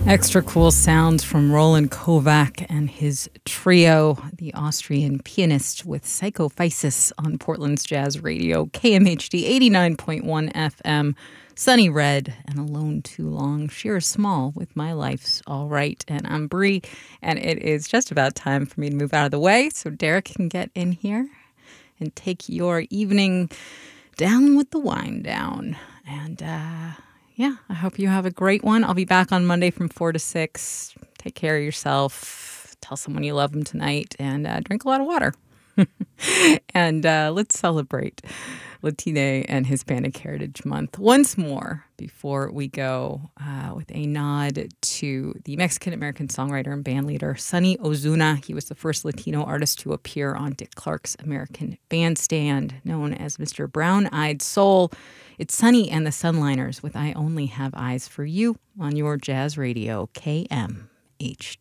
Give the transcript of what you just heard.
Extra cool sounds from Roland Kovac and his trio, the Austrian pianist with Psychophysis on Portland's Jazz Radio, KMHD 89.1 FM, Sunny Red, and Alone Too Long, Sheer Small with My Life's All Right. And I'm Bree, and it is just about time for me to move out of the way so Derek can get in here and take your evening down with the wind down. And, yeah, I hope you have a great one. I'll be back on Monday from 4 to 6. Take care of yourself. Tell someone you love them tonight. And drink a lot of water. And let's celebrate Latine and Hispanic Heritage Month once more before we go with a nod to the Mexican-American songwriter and bandleader Sonny Ozuna. He was the first Latino artist to appear on Dick Clark's American Bandstand, known as Mr. Brown-Eyed Soul. It's Sonny and the Sunliners with I Only Have Eyes for You on your Jazz Radio, KMHD.